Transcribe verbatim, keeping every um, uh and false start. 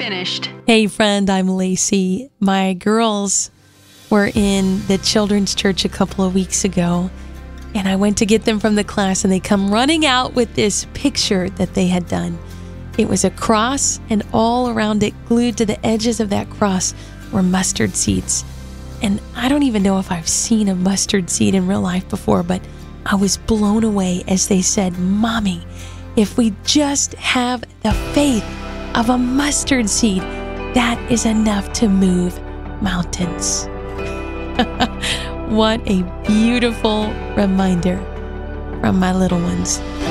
finished. Hey friend, I'm Lacey. My girls were in the children's church a couple of weeks ago, and I went to get them from the class, and they come running out with this picture that they had done. It was a cross, and all around it, glued to the edges of that cross, were mustard seeds. And I don't even know if I've seen a mustard seed in real life before, but I was blown away as they said, "Mommy, if we just have the faith of a mustard seed, that is enough to move mountains." What a beautiful reminder from my little ones.